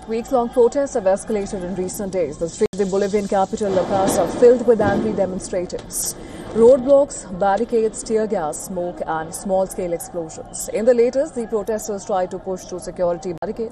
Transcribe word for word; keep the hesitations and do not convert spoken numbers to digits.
Weeks-long protests have escalated in recent days. The streets of the Bolivian capital, La Paz, are filled with angry demonstrators. Roadblocks, barricades, tear gas, smoke and small-scale explosions. In the latest, the protesters tried to push through security barricades.